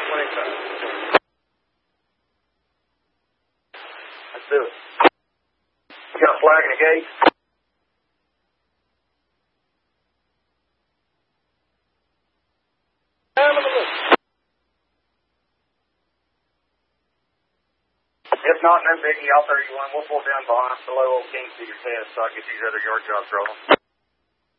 25. Let's do it. You got a flag in the gate? If not, no biggie. I'll 31. We'll pull down behind below Old King Cedar test so I can get these other yard jobs rolling.